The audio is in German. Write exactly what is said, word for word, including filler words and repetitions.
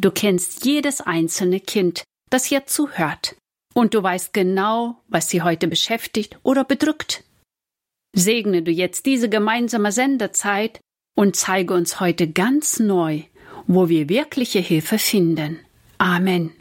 Du kennst jedes einzelne Kind, das hier zuhört. Und du weißt genau, was sie heute beschäftigt oder bedrückt. Segne du jetzt diese gemeinsame Sendezeit und zeige uns heute ganz neu, wo wir wirkliche Hilfe finden. Amen.